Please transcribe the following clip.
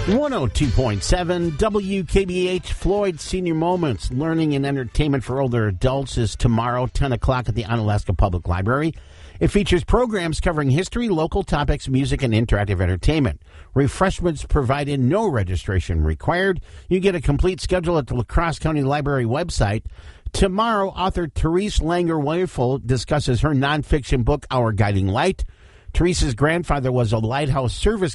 102.7 WKBH Floyd Senior Moments. Learning and entertainment for older adults is tomorrow, 10 o'clock at the Onalaska Public Library. It features programs covering history, local topics, music, and interactive entertainment. Refreshments provided, no registration required. You get a complete schedule at the La Crosse County Library website. Tomorrow, author Therese Langer-Weifel discusses her nonfiction book, Our Guiding Light. Therese's grandfather was a lighthouse service